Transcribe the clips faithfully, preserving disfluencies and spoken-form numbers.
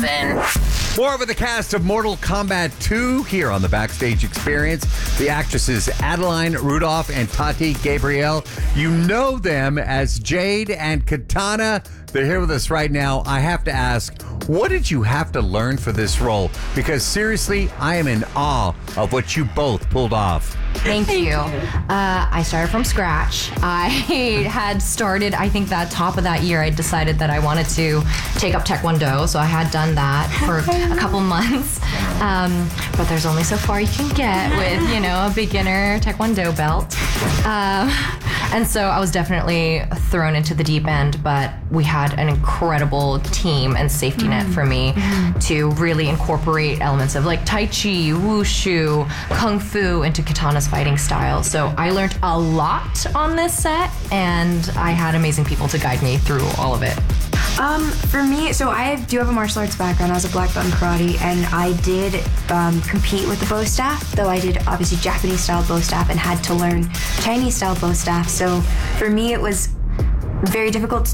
seven. More with the cast of Mortal Kombat two here on the Backstage Experience. The actresses Adeline Rudolph and Tati Gabrielle. You know them as Jade and Katana. They're here with us right now. I have to ask, what did you have to learn for this role? Because seriously, I am in awe of what you both pulled off. Thank you. Uh, I started from scratch. I had started, I think that top of that year, I decided that I wanted to take up Taekwondo. So I had done that for a couple months. Um, but there's only so far you can get with, you know, a beginner Taekwondo belt. Um, and so I was definitely thrown into the deep end, but we had an incredible team and safety net for me to really incorporate elements of like Tai Chi, Wushu, Kung Fu into Katana's fighting style. So I learned a lot on this set, and I had amazing people to guide me through all of it. Um, for me, so I do have a martial arts background. I was a black belt in karate, and I did um, compete with the bow staff, though I did obviously Japanese style bow staff and had to learn Chinese style bow staff. So for me, it was very difficult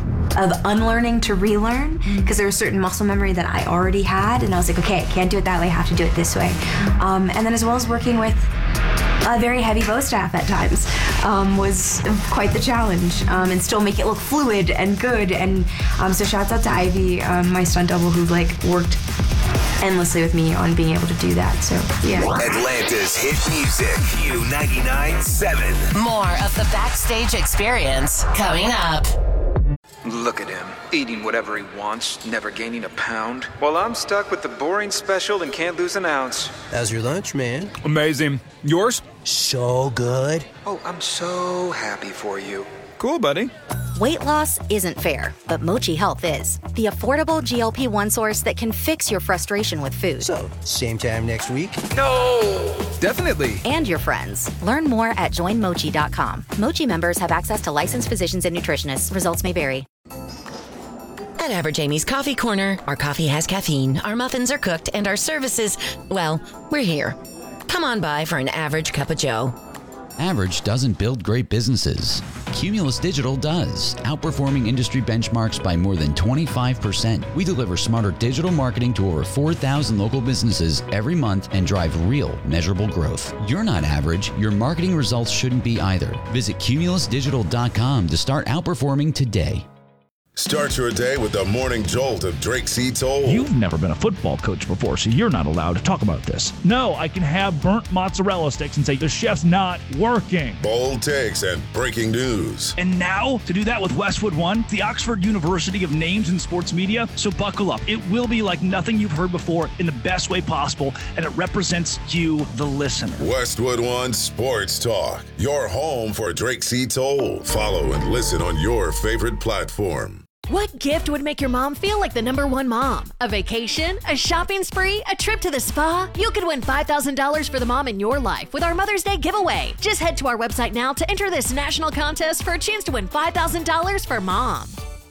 of unlearning to relearn, because there was certain muscle memory that I already had, and I was like, okay, I can't do it that way, I have to do it this way. Um, and then as well as working with a very heavy bow staff at times um, was quite the challenge, um, and still make it look fluid and good. And um, so shouts out to Ivy, um, my stunt double, who like worked endlessly with me on being able to do that. So yeah. Atlanta's hit music, Q ninety-nine point seven. More of the Backstage Experience coming up. Look at him, eating whatever he wants, never gaining a pound. While I'm stuck with the boring special and can't lose an ounce. How's your lunch, man? Amazing. Yours? So good. Oh, I'm so happy for you. Cool, buddy. Weight loss isn't fair, but Mochi Health is. The affordable G L P one source that can fix your frustration with food. So, same time next week? No! Definitely. And your friends. Learn more at join mochi dot com. Mochi members have access to licensed physicians and nutritionists. Results may vary. At Average Amy's Coffee Corner, our coffee has caffeine, our muffins are cooked, and our services, well, we're here. Come on by for an average cup of joe. Average doesn't build great businesses. Cumulus Digital does, outperforming industry benchmarks by more than twenty-five percent. We deliver smarter digital marketing to over four thousand local businesses every month and drive real, measurable growth. You're not average. Your marketing results shouldn't be either. Visit cumulus digital dot com to start outperforming today. Start your day with the morning jolt of Drake C. Toll. You've never been a football coach before, so you're not allowed to talk about this. No, I can have burnt mozzarella sticks and say the chef's not working. Bold takes and breaking news. And now, to do that with Westwood One, the Oxford University of Names in Sports Media. So buckle up. It will be like nothing you've heard before in the best way possible, and it represents you, the listener. Westwood One Sports Talk, your home for Drake C. Toll. Follow and listen on your favorite platform. What gift would make your mom feel like the number one mom? A vacation? A shopping spree? A trip to the spa? You could win five thousand dollars for the mom in your life with our Mother's Day giveaway. Just head to our website now to enter this national contest for a chance to win five thousand dollars for mom.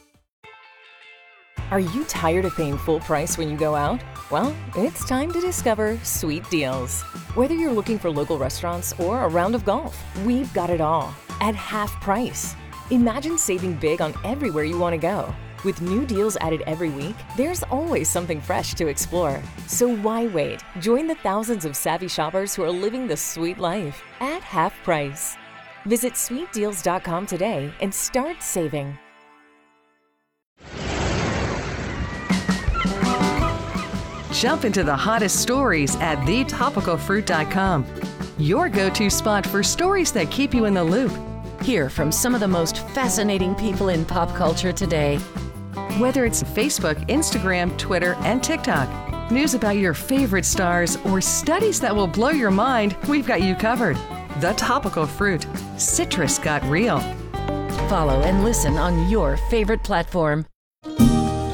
Are you tired of paying full price when you go out? Well, it's time to discover Sweet Deals. Whether you're looking for local restaurants or a round of golf, we've got it all at half price. Imagine saving big on everywhere you want to go. With new deals added every week, there's always something fresh to explore. So why wait? Join the thousands of savvy shoppers who are living the sweet life at half price. Visit sweet deals dot com today and start saving. Jump into the hottest stories at the topical fruit dot com. Your go-to spot for stories that keep you in the loop. Hear from some of the most fascinating people in pop culture today. Whether it's Facebook, Instagram, Twitter, and TikTok, news about your favorite stars, or studies that will blow your mind, we've got you covered. The Topical Fruit. Citrus got real. Follow and listen on your favorite platform.